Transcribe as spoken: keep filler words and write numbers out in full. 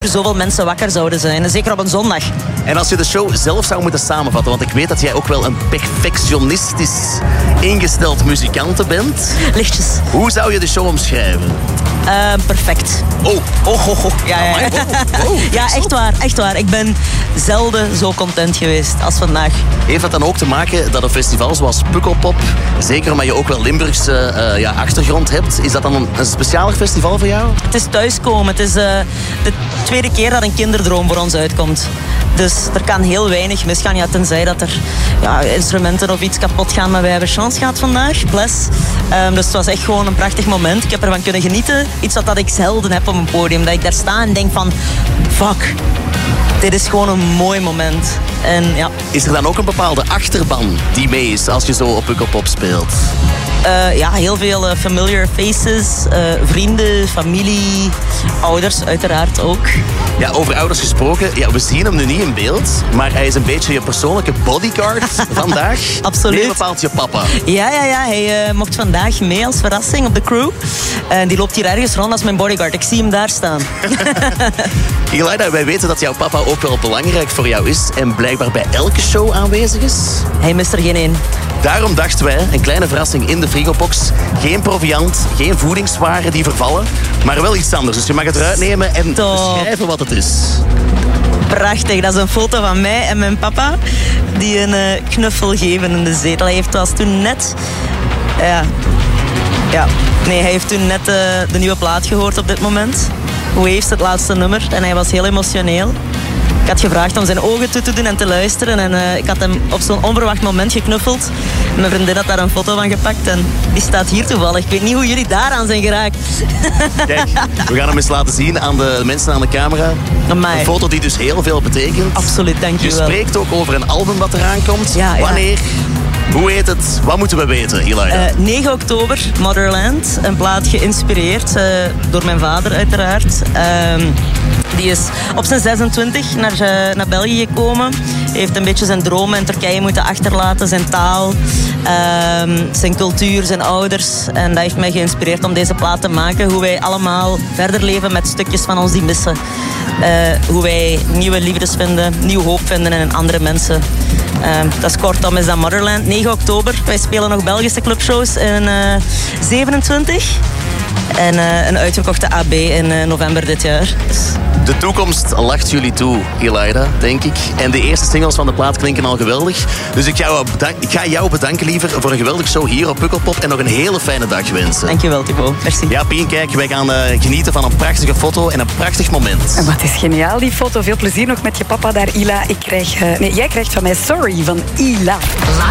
principe zoveel mensen wakker zouden zijn. En zeker op een zondag. En als je de show zelf zou moeten samenvatten, want ik weet dat jij ook wel een perfectionistisch ingesteld muzikante bent. Lichtjes. Hoe zou je de show omschrijven? Uh, perfect. Oh, oh, oh, oh. Ja, ja. Amai, wow, wow, ja, echt waar, echt waar. Ik ben zelden zo content geweest als vandaag. Heeft dat dan ook te maken dat een festival zoals Pukkelpop, zeker omdat je ook wel Limburgse uh, ja, achtergrond hebt, is dat dan een, een specialer festival voor jou? Het is thuiskomen. Het is uh, de tweede keer dat een kinderdroom voor ons uitkomt. Dus er kan heel weinig misgaan, ja, tenzij dat er ja, instrumenten of iets kapot gaan. Maar wij hebben chance gehad vandaag, bless. Um, dus het was echt gewoon een prachtig moment. Ik heb ervan kunnen genieten. Iets wat dat ik zelden heb op een podium. Dat ik daar sta en denk van, fuck, dit is gewoon een mooi moment. En, ja. Is er dan ook een bepaalde achterban die mee is als je zo op Pukkelpop speelt? Uh, ja, heel veel uh, familiar faces, uh, vrienden, familie, ouders uiteraard ook. Ja, over ouders gesproken, ja, we zien hem nu niet in beeld, maar hij is een beetje je persoonlijke bodyguard vandaag. Absoluut. Meer bepaald je papa. Ja, ja, ja. Hij uh, mocht vandaag mee als verrassing op de crew. En die loopt hier ergens rond als mijn bodyguard. Ik zie hem daar staan. Elaida, wij weten dat jouw papa ook wel belangrijk voor jou is en blijkbaar bij elke show aanwezig is. Hij mist er geen één. Daarom dachten wij, een kleine verrassing in de frigobox. Geen proviant, geen voedingswaren die vervallen, maar wel iets anders. Dus je mag het eruit nemen en Top. beschrijven wat het is. Prachtig, dat is een foto van mij en mijn papa die een uh, knuffel geven in de zetel. Hij heeft was toen net... Ja, ja. Nee, hij heeft toen net uh, de nieuwe plaat gehoord op dit moment. Waves, het laatste nummer. En hij was heel emotioneel. Ik had gevraagd om zijn ogen toe te doen en te luisteren. En uh, ik had hem op zo'n onverwacht moment geknuffeld. Mijn vriendin had daar een foto van gepakt. En die staat hier toevallig. Ik weet niet hoe jullie daaraan zijn geraakt. Kijk, we gaan hem eens laten zien aan de mensen aan de camera. Amai. Een foto die dus heel veel betekent. Absoluut, dank je Je wel. spreekt ook over een album dat eraan komt. Ja, ja. Wanneer? Hoe heet het? Wat moeten we weten, Elaida? Uh, negen oktober, Motherland. Een plaat geïnspireerd uh, door mijn vader uiteraard. Uh, die is op zijn zesentwintig naar, uh, naar België gekomen. Hij heeft een beetje zijn dromen in Turkije moeten achterlaten. Zijn taal, uh, zijn cultuur, zijn ouders. En dat heeft mij geïnspireerd om deze plaat te maken. Hoe wij allemaal verder leven met stukjes van ons die missen. Uh, hoe wij nieuwe liefdes vinden, nieuw hoop vinden in andere mensen. Uh, dat is kortom, is dat Motherland. negen oktober. Wij spelen nog Belgische clubshows in uh, zevenentwintig. En uh, een uitverkochte A B in uh, november dit jaar. Dus... De toekomst lacht jullie toe, Elaida, denk ik. En de eerste singles van de plaat klinken al geweldig. Dus ik, jou bedank, ik ga jou bedanken, liever, voor een geweldige show hier op Pukkelpop. En nog een hele fijne dag wensen. Dankjewel, Thibaut. Merci. Ja, Pien, kijk, wij gaan uh, genieten van een prachtige foto en een prachtig moment. En wat is geniaal, die foto. Veel plezier nog met je papa daar, Ila. Ik krijg, uh, nee, jij krijgt van mij Sorry van Ila.